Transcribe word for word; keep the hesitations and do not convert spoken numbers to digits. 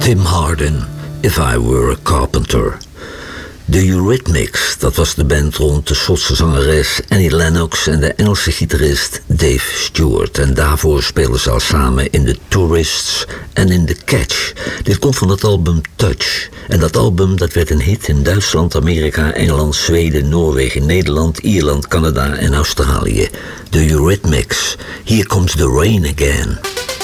Tim Hardin, If I Were a Carpenter. De Eurythmics, dat was de band rond de Schotse zangeres Annie Lennox en de Engelse gitarist Dave Stewart. En daarvoor speelden ze al samen in The Tourists en in The Catch. Dit komt van het album Touch. En dat album dat werd een hit in Duitsland, Amerika, Engeland, Zweden, Noorwegen, Nederland, Ierland, Canada en Australië. The Eurythmics, Here Comes the Rain Again.